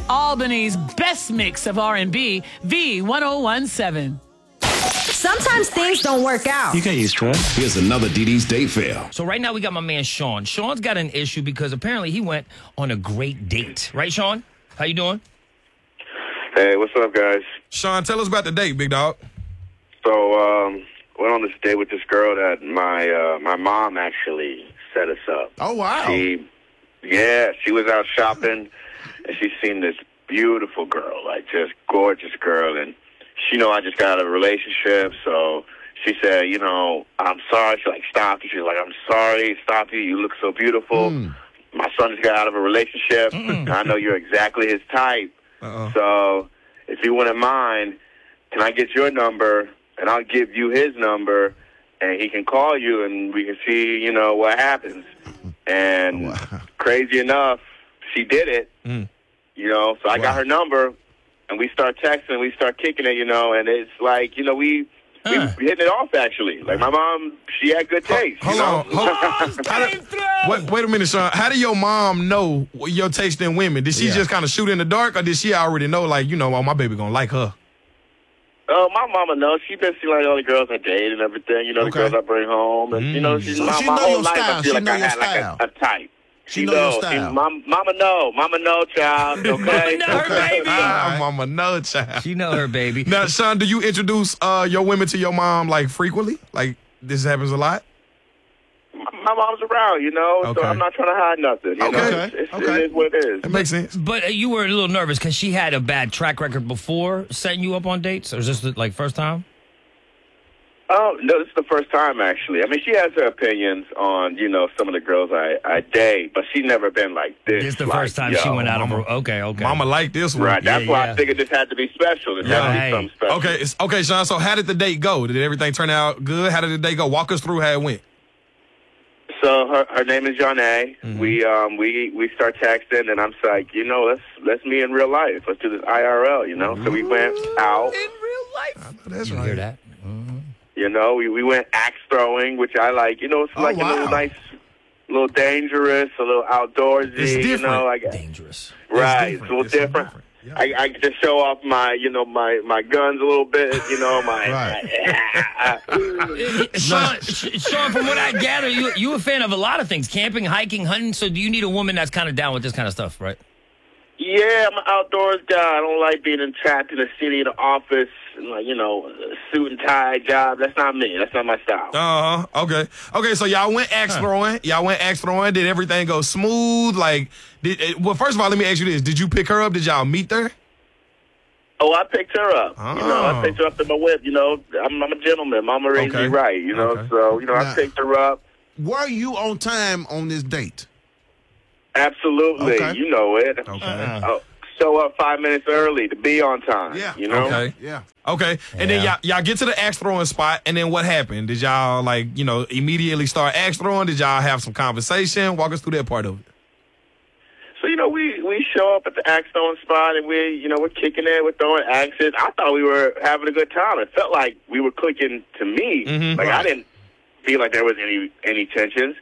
Albany's best mix of R&B, V1017. Sometimes things don't work out. You can't use trust. Here's another DD's date fail. So right now we got my man Sean. Sean's got an issue because apparently he went on a great date. Right, Sean? How you doing? Hey, what's up, guys? Sean, tell us about the date, big dog. So, went on this date with this girl that my mom actually set us up. Oh, wow. She was out shopping, and she seen this beautiful girl, like just gorgeous girl, and she know I just got out of a relationship, so she said, you know, I'm sorry. She like stopped. She was like, I'm sorry, stop you. You look so beautiful. My son just got out of a relationship. I know you're exactly his type. So if you wouldn't mind, can I get your number, and I'll give you his number, and he can call you, and we can see, you know, what happens. And crazy enough, she did it, you know, so I got her number, and we start texting, we start kicking it, you know, and it's like, you know, we hitting it off, actually. Like, my mom, she had good taste. Hold on. Wait a minute, Sean. How did your mom know your taste in women? Did she just kind of shoot in the dark, or did she already know, like, you know, oh, my baby gonna like her? Oh, my mama knows. She been seeing like all the girls I date and everything. You know, the girls I bring home, and you know, she's So my she know whole your life. style. I feel She like know I your had style. like a type. She know your style. Mama know, child. Okay, Mama know her baby. Mama know, child. She know her baby. Now, Sean, do you introduce your women to your mom like frequently? Like this happens a lot? My mom's around, you know, so I'm not trying to hide nothing. You know? It is what it is. It makes sense. But you were a little nervous because she had a bad track record before setting you up on dates? Or is this like first time? Oh, no, this is the first time, actually. I mean, she has her opinions on, you know, some of the girls I date, but she's never been like this. This is the like, first time she went out of her... Okay. Mama like this one. Right, that's why I figured this had to be special. This had to be something special. Okay, Sean, so how did the date go? Did everything turn out good? How did the date go? Walk us through how it went. So her name is Janae. We start texting, and I'm just like, you know, let's meet in real life. Let's do this IRL, you know. So we went out. In real life? I know that's You right. hear that? You know, we went axe throwing, which I like. You know, it's like a little nice, a little dangerous, a little outdoorsy. It's different. You know, Dangerous. Right, it's a little different. Yeah. I get to show off my, you know, my guns a little bit. You know, Sean, from what I gather, you a fan of a lot of things. Camping, hiking, hunting. So do you need a woman that's kind of down with this kind of stuff, right? Yeah, I'm an outdoors guy. I don't like being trapped in the city, in the office, like, you know, suit and tie job. That's not me. That's not my style. Okay, so y'all went axe throwing. Did everything go smooth? Like, well, first of all, let me ask you this. Did you pick her up? Did y'all meet there? Oh, I picked her up. You know, I picked her up in my whip. You know, I'm a gentleman. Mama raised me right, you know. So, you know, I picked her up. Were you on time on this date? Absolutely. Okay. You know it. Okay. Show up 5 minutes early to be on time. Yeah. You know? Okay. Yeah. Okay. And then y'all get to the axe throwing spot, and then what happened? Did y'all, like, you know, immediately start axe throwing? Did y'all have some conversation? Walk us through that part of it. So, you know, we show up at the axe throwing spot, and we're kicking it, we're throwing axes. I thought we were having a good time. It felt like we were clicking to me. I didn't feel like there was any tensions.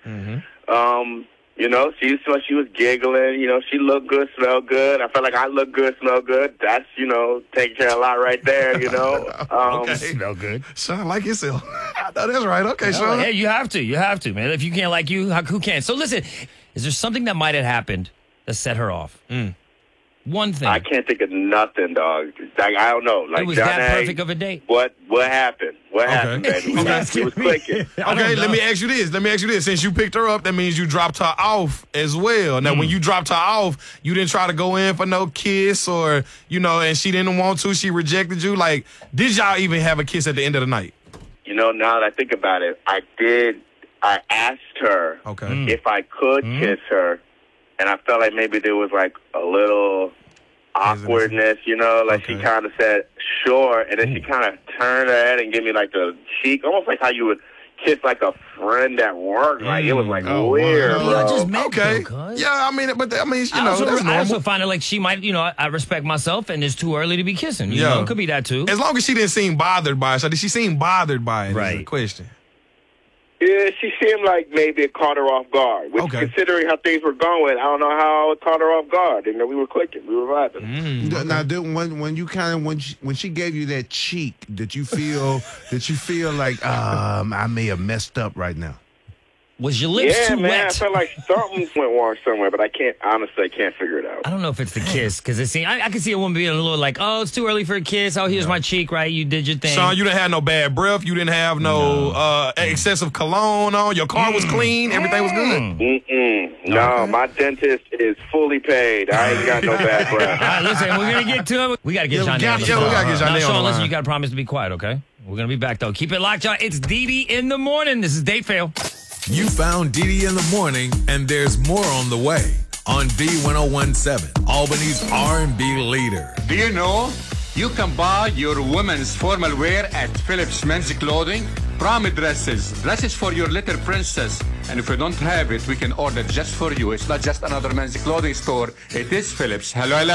You know, she was giggling. You know, she looked good, smelled good. I felt like I looked good, smelled good. That's, you know, taking care of a lot right there, you know. Smell good. Sean, like yourself. I know that's right. Okay, Sean. Hey, you have to, man. If you can't like you, who can? So listen, is there something that might have happened that set her off? One thing. I can't think of nothing, dog. Like, I don't know. Like, it was Janae, that perfect of a date. What happened? What happened, baby? She was clicking. Okay, let me ask you this. Since you picked her up, that means you dropped her off as well. Now, when you dropped her off, you didn't try to go in for no kiss or, you know, and she didn't want to. She rejected you. Like, did y'all even have a kiss at the end of the night? You know, now that I think about it, I did. I asked her if I could kiss her, and I felt like maybe there was, like, a little awkwardness, you know, like she kind of said, sure, and then she kind of turned her head and gave me, like, the cheek, almost like how you would kiss, like, a friend at work. Like, it was, like, weird, bro. I just met Yeah, I mean, you know, that's normal. I also find it like she might, you know, I respect myself, and it's too early to be kissing. You know, it could be that, too. As long as she didn't seem bothered by it. So did she seem bothered by it? Right. Is the question. Yeah, she seemed like maybe it caught her off guard. Which, considering how things were going, I don't know how it caught her off guard. You know, we were clicking, we were vibing. Now, when she gave you that cheek, did you feel like I may have messed up right now? Was your lips too man, wet? I felt like something went wrong somewhere, but I can't figure it out. I don't know if it's the kiss, because I can see a woman being a little like, oh, it's too early for a kiss. Oh, here's my cheek, right? You did your thing. Sean, you didn't have no bad breath. You didn't have no excessive cologne on. Your car was clean. Everything was good. No, my dentist is fully paid. I ain't got no bad breath. All right, listen, we're going to get to it. We got to get Johnny on the phone. We got to get Johnny on the Sean, line. listen, you got to promise to be quiet, okay? We're going to be back, though. Keep it locked, John. It's Dee in the morning. This is Date Fail. You found Dee in the morning, and there's more on the way on V1017, Albany's R&B leader. Do you know you can buy your women's formal wear at Phillips Men's Clothing? Prom dresses for your little princess. And if you don't have it, we can order just for you. It's not just another men's clothing store. It is Phillips.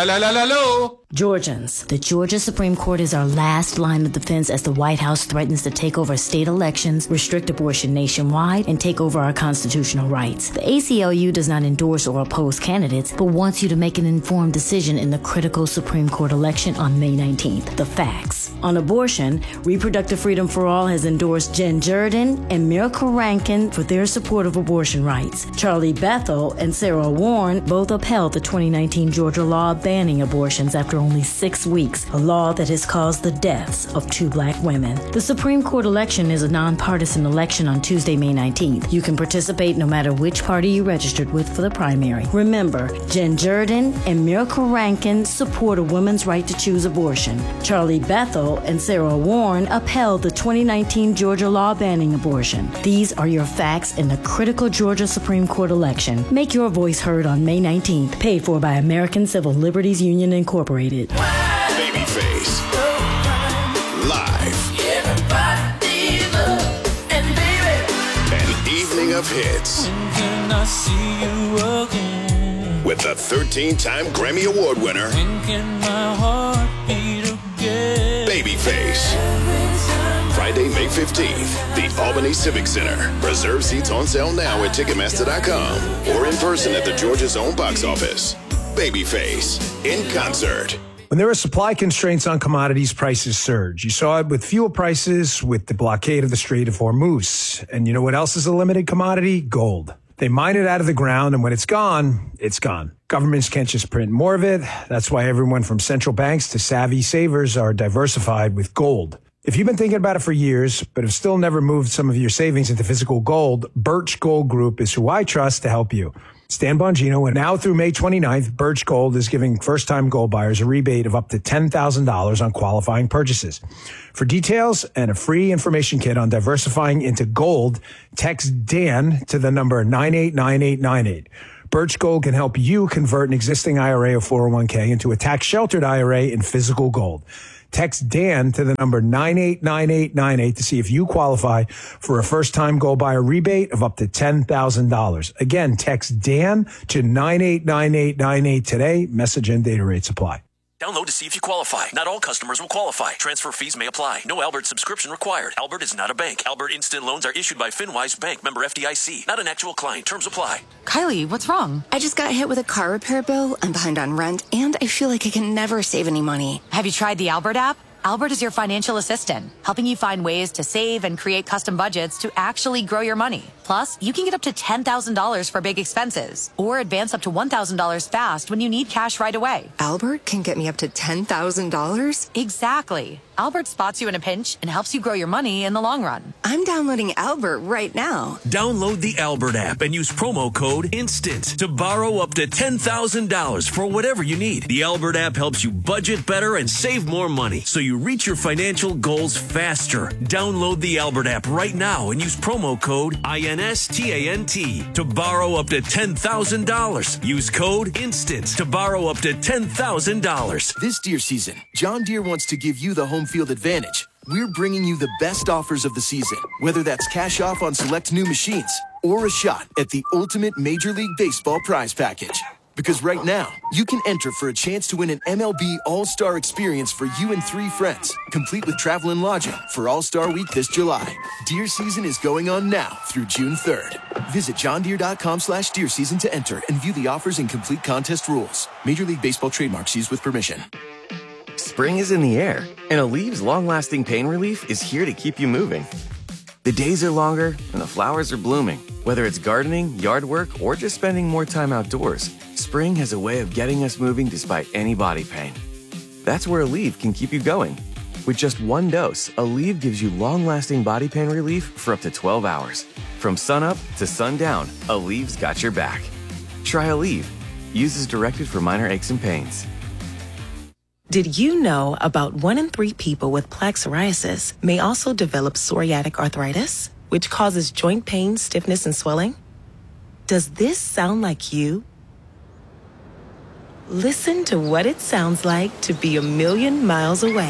Hello. Georgians, the Georgia Supreme Court is our last line of defense as the White House threatens to take over state elections, restrict abortion nationwide, and take over our constitutional rights. The ACLU does not endorse or oppose candidates, but wants you to make an informed decision in the critical Supreme Court election on May 19th. The facts. On abortion, Reproductive Freedom for All has endorsed Jen Jordan and Miracle Rankin for their support of abortion rights. Charlie Bethel and Sarah Warren both upheld the 2019 Georgia law banning abortions after only 6 weeks, a law that has caused the deaths of 2 black women. The Supreme Court election is a nonpartisan election on Tuesday, May 19th. You can participate no matter which party you registered with for the primary. Remember, Jen Jordan and Miracle Rankin support a woman's right to choose abortion. Charlie Bethel and Sarah Warren upheld the 2019 Georgia law banning abortion. These are your facts in the critical Georgia Supreme Court election. Make your voice heard on May 19th. Paid for by American Civil Liberties Union Incorporated. Babyface. Live. An evening of hits. Can I see you again? With the 13-time Grammy Award winner. When can my heart beat again? Babyface. Friday, May 15th, the Albany Civic Center. Reserve seats on sale now at Ticketmaster.com or in person at the Georgia's own box office. Babyface, in concert. When there are supply constraints on commodities, prices surge. You saw it with fuel prices, with the blockade of the Strait of Hormuz. And you know what else is a limited commodity? Gold. They mine it out of the ground, and when it's gone, it's gone. Governments can't just print more of it. That's why everyone from central banks to savvy savers are diversified with gold. If you've been thinking about it for years, but have still never moved some of your savings into physical gold, Birch Gold Group is who I trust to help you. Stan Bongino, and now through May 29th, Birch Gold is giving first-time gold buyers a rebate of up to $10,000 on qualifying purchases. For details and a free information kit on diversifying into gold, text Dan to the number 989898. Birch Gold can help you convert an existing IRA or 401k into a tax-sheltered IRA in physical gold. Text Dan to the number 989898 to see if you qualify for a first-time gold buyer rebate of up to $10,000. Again, text Dan to 989898 today. Message and data rates apply. Download to see if you qualify. Not all customers will qualify. Transfer fees may apply. No Albert subscription required. Albert is not a bank. Albert Instant Loans are issued by FinWise Bank, member FDIC. Not an actual client. Terms apply. Kylie, what's wrong? I just got hit with a car repair bill. I'm behind on rent, and I feel like I can never save any money. Have you tried the Albert app? Albert is your financial assistant, helping you find ways to save and create custom budgets to actually grow your money. Plus, you can get up to $10,000 for big expenses or advance up to $1,000 fast when you need cash right away. Albert can get me up to $10,000? Exactly. Albert spots you in a pinch and helps you grow your money in the long run. I'm downloading Albert right now. Download the Albert app and use promo code INSTANT to borrow up to $10,000 for whatever you need. The Albert app helps you budget better and save more money so you reach your financial goals faster. Download the Albert app right now and use promo code INSTANT to borrow up to $10,000. Use code INSTANT to borrow up to $10,000. This Deere season, John Deere wants to give you the home field advantage. We're bringing you the best offers of the season, whether that's cash off on select new machines or a shot at the ultimate Major League Baseball prize package. Because right now, you can enter for a chance to win an MLB All-Star experience for you and 3 friends, complete with travel and lodging for All-Star Week this July. Deer season is going on now through June 3rd. Visit johndeere.com/deer season to enter and view the offers and complete contest rules. Major League Baseball trademarks used with permission. Spring is in the air, and Aleve's long-lasting pain relief is here to keep you moving. The days are longer, and the flowers are blooming. Whether it's gardening, yard work, or just spending more time outdoors, spring has a way of getting us moving despite any body pain. That's where Aleve can keep you going. With just 1 dose, Aleve gives you long-lasting body pain relief for up to 12 hours. From sunup to sundown, Aleve's got your back. Try Aleve. Use as directed for minor aches and pains. Did you know about 1 in 3 people with plaque psoriasis may also develop psoriatic arthritis, which causes joint pain, stiffness, and swelling? Does this sound like you? Listen to what it sounds like to be a million miles away.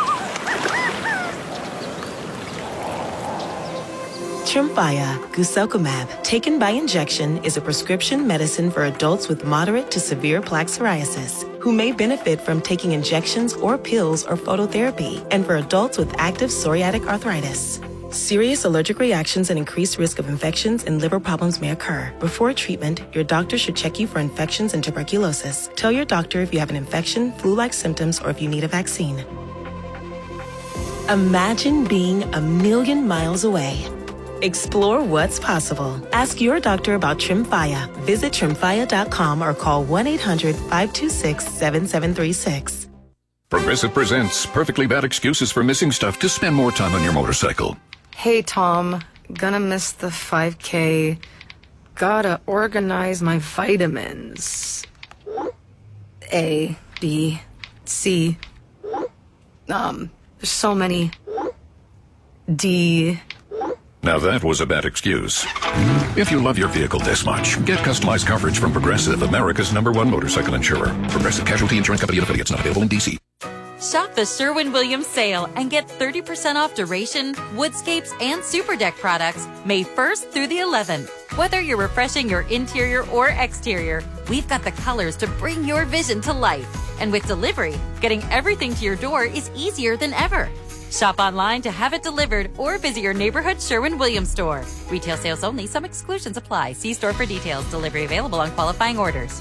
Tremfya guselkumab, taken by injection, is a prescription medicine for adults with moderate to severe plaque psoriasis who may benefit from taking injections or pills or phototherapy, and for adults with active psoriatic arthritis. Serious allergic reactions and increased risk of infections and liver problems may occur. Before treatment, your doctor should check you for infections and tuberculosis. Tell your doctor if you have an infection, flu-like symptoms, or if you need a vaccine. Imagine being a million miles away. Explore what's possible. Ask your doctor about Tremfya. Visit Tremfya.com or call 1-800-526-7736. Progressive presents Perfectly Bad Excuses for Missing Stuff to Spend More Time on Your Motorcycle. Hey, Tom. Gonna miss the 5K. Gotta organize my vitamins. A, B, C. There's so many. D. Now that was a bad excuse. If you love your vehicle this much, get customized coverage from Progressive, America's #1 motorcycle insurer. Progressive Casualty Insurance Company and affiliates, not available in D.C. Shop the Sherwin-Williams sale and get 30% off Duration, Woodscapes, and Super Deck products May 1st through the 11th. Whether you're refreshing your interior or exterior, we've got the colors to bring your vision to life. And with delivery, getting everything to your door is easier than ever. Shop online to have it delivered or visit your neighborhood Sherwin-Williams store. Retail sales only. Some exclusions apply. See store for details. Delivery available on qualifying orders.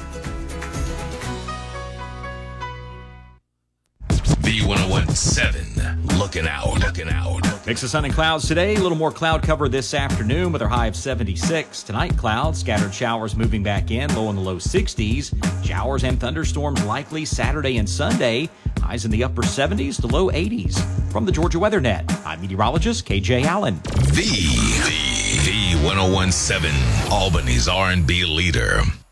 B1017, looking out. Mix of sun and clouds today. A little more cloud cover this afternoon with our high of 76. Tonight, clouds, scattered showers moving back in, low in the low 60s. Showers and thunderstorms likely Saturday and Sunday. Highs in the upper 70s to low 80s. From the Georgia Weather Net, I'm meteorologist KJ Allen. The B1017, Albany's R&B leader.